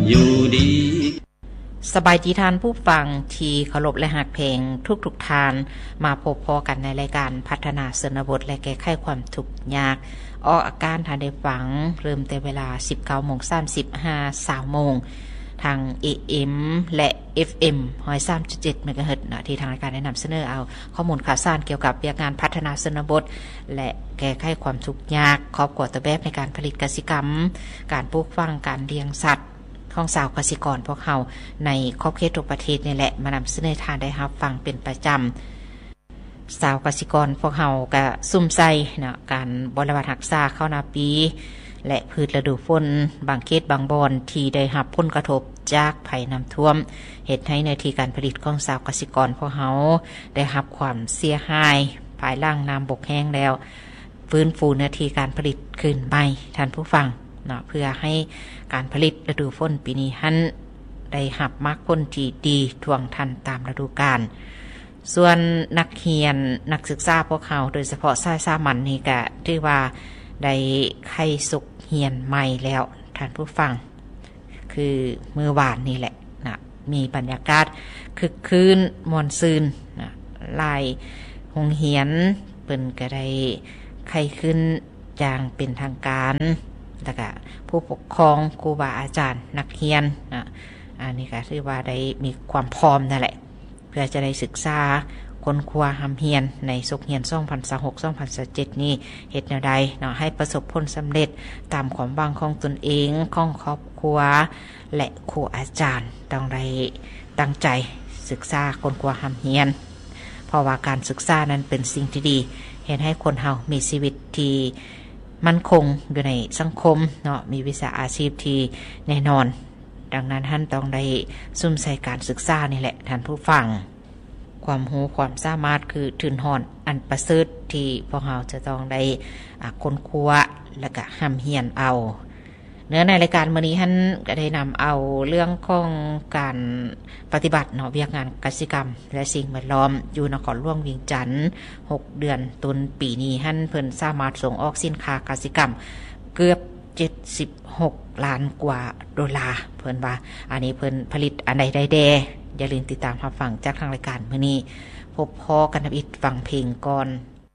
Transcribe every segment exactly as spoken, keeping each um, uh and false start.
อยู่ดีสบายดีทานผู้ฟังที่เคารพและหักเพลงทุกๆทานมาพบพอกันในรายการพัฒนาชนบทและแก้ไขความทุกข์ยากออกอาการทานได้ฟังเริ่มแต่เวลา สิบเก้าโมงสามสิบห้า สามโมงทาง เอ เอ็ม และ เอฟ เอ็ม หนึ่งร้อยสามจุดเจ็ด เมกะเฮิรตซ์นะที่ทางรายการได้นำเสนอเอาข้อมูลข่าวสารเกี่ยวกับงานพัฒนาชนบทและแก้ไขความทุกข์ยากครอบครัวตะแบบในการผลิตกสิกรรมการปลูกฝังการเลี้ยงสัตว์ของสาวกสิกรพวกเขาในขอบเขตทุกประเทศนี่แหละมานำเสนอทานได้รับฟังเป็นประจำสาวกสิกรพวกเขาก็ซุ่มใส่นะการบริบารักษาข้าวนาปีและพืชฤดูฝนบางเขตบางบอนที่ได้รับผลกระทบจากภัยน้ำท่วมเหตุให้ในที่การผลิตของสาวกสิกรพวกเขาได้รับความเสียหายภายหลังน้ำบกแห้งแล้วฟื้นฟูเนื้อที่การผลิตคืนใหม่ท่านผู้ฟังเนาะเพื่อให้การผลิตฤดูฝนปีนี้หันได้หับมากผลที่ดีท่วงทันตามฤดูกาลส่วนนักเรียนนักศึกษาพวกเขาโดยเฉพาะชายสามัญนี่ก็ถือว่าได้ไข้สุกเรียนใหม่แล้วท่านผู้ฟังคือมื้อวานนี่แหละนะมีบรรยากาศคึกคืนม่วนซื่นนะหลายโรงเรียนเพิ่นก็ได้ไข้ขึ้นอย่างเป็นทางการแล้วก็ผู้ปกครองครูบาอาจารย์นักเรียนนะอันนี้ก็ถือว่าได้มีความพร้อมนั่นแหละเพื่อจะได้ศึกษาค้นคว้าหำเรียนในสุขเรียนสองพันยี่สิบหก สองพันยี่สิบเจ็ดนี้เฮ็ดแนวใดเนาะให้ประสบผลสำเร็จตามความหวังของตนเองของครอบครัวและครูอาจารย์ต้องได้ตั้งใจศึกษาค้นคว้าหำเรียนเพราะว่าการศึกษานั้นเป็นสิ่งที่ดีเฮ็ดให้คนเฮามีชีวิตที่มั่นคงอยู่ในสังคมเนาะมีวิชาอาชีพที่แน่นอนดังนั้นท่านต้องได้ซุ่มใส่การศึกษานี่แหละท่านผู้ฟังความรู้ความสามารถคือทุนหอนอันประเสริฐที่พวกเราจะต้องได้ค้นคว้าและก็หำเรียนเอาเนื้อในรายการมื้อนี้ท่านก็ได้นำเอาเรื่องของการปฏิบัติเนาะเวียกงานกสิกรรมและสิ่งแวดล้อมอยู่นครหลวงเวียงจันทน์หกเดือนตุลปีนี้ท่านเพิ่นสามารถส่งออกสินค้ากสิกรรมเกือบเจ็ดสิบหกล้านกว่าดอลลาร์เพิ่นว่าอันนี้เพิ่นผลิตอันใดได้แดอย่าลืมติดตามรับฟังจากทางรายการมื้อนี้พบพอกันอีกฟังเพลงก่อน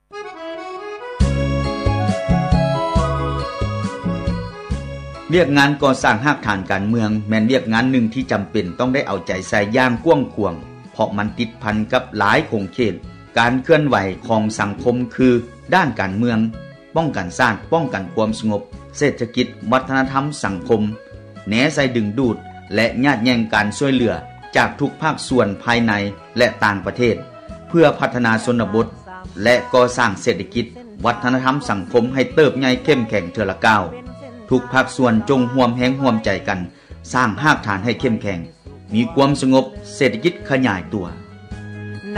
เวียกงานก่อสร้างรากฐานการเมืองแม่นเวียกงานหนึ่งที่จำเป็นต้องได้เอาใจใส่อย่างกว้างขวางเพราะมันติดพันกับหลายโครงเขตการเคลื่อนไหวของสังคมคือด้านการเมืองป้องกันชาติป้องกันความสงบเศรษฐกิจวัฒนธรรมสังคมแหนใส่ดึงดูดและญาติแย่งการช่วยเหลือจากทุกภาคส่วนภายในและต่างประเทศเพื่อพัฒนาชนบทและก่อสร้างเศรษฐกิจวัฒนธรรมสังคมให้เติบใหญ่เข้มแข็งเทื่อละก้าวทุกภาคส่วนจงร่วมแรงร่วมใจกันสร้างรากฐานให้เข้มแข็งมีความสงบเศรษฐกิจขยายตัว